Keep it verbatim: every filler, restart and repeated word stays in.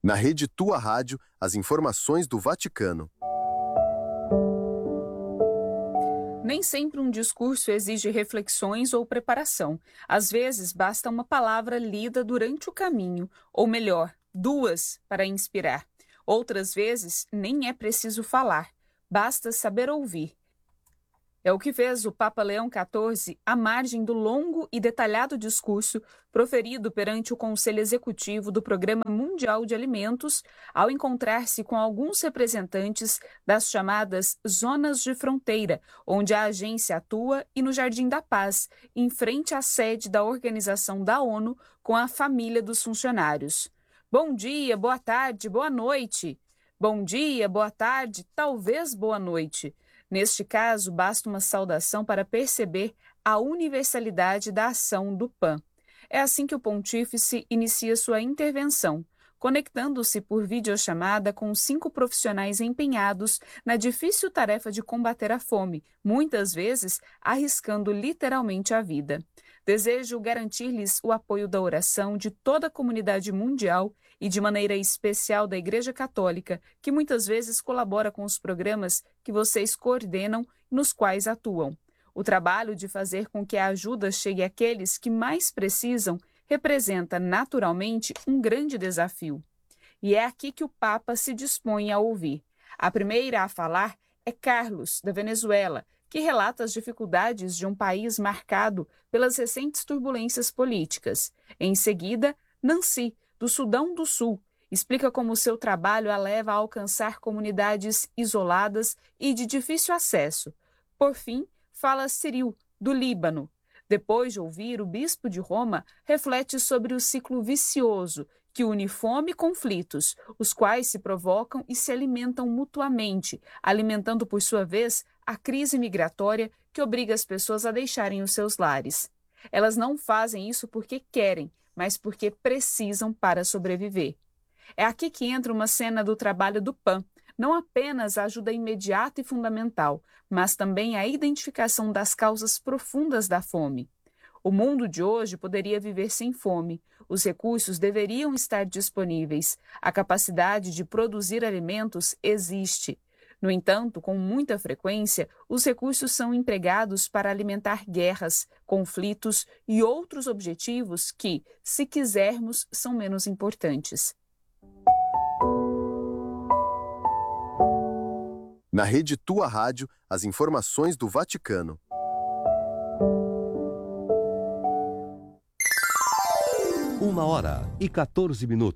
Na rede Tua Rádio, as informações do Vaticano. Nem sempre um discurso exige reflexões ou preparação. Às vezes, basta uma palavra lida durante o caminho, ou melhor, duas para inspirar. Outras vezes, nem é preciso falar, basta saber ouvir. É o que fez o Papa Leão quatorze à margem do longo e detalhado discurso proferido perante o Conselho Executivo do Programa Mundial de Alimentos, ao encontrar-se com alguns representantes das chamadas Zonas de Fronteira, onde a agência atua, e no Jardim da Paz, em frente à sede da Organização da ONU, com a família dos funcionários. Bom dia, boa tarde, boa noite. Bom dia, boa tarde, talvez boa noite. Neste caso, basta uma saudação para perceber a universalidade da ação do P A N. É assim que o pontífice inicia sua intervenção, conectando-se por videochamada com cinco profissionais empenhados na difícil tarefa de combater a fome, muitas vezes arriscando literalmente a vida. Desejo garantir-lhes o apoio da oração de toda a comunidade mundial e de maneira especial da Igreja Católica, que muitas vezes colabora com os programas que vocês coordenam e nos quais atuam. O trabalho de fazer com que a ajuda chegue àqueles que mais precisam representa naturalmente um grande desafio. E é aqui que o Papa se dispõe a ouvir. A primeira a falar é Carlos, da Venezuela, que relata as dificuldades de um país marcado pelas recentes turbulências políticas. Em seguida, Nancy, do Sudão do Sul, explica como seu trabalho a leva a alcançar comunidades isoladas e de difícil acesso. Por fim, fala Cyril, do Líbano. Depois de ouvir o bispo de Roma, reflete sobre o ciclo vicioso que une fome e conflitos, os quais se provocam e se alimentam mutuamente, alimentando, por sua vez, a crise migratória que obriga as pessoas a deixarem os seus lares. Elas não fazem isso porque querem, mas porque precisam para sobreviver. É aqui que entra uma cena do trabalho do P A N, não apenas a ajuda imediata e fundamental, mas também a identificação das causas profundas da fome. O mundo de hoje poderia viver sem fome. Os recursos deveriam estar disponíveis. A capacidade de produzir alimentos existe. No entanto, com muita frequência, os recursos são empregados para alimentar guerras, conflitos e outros objetivos que, se quisermos, são menos importantes. Na rede Tua Rádio, as informações do Vaticano. Uma hora e quatorze minutos.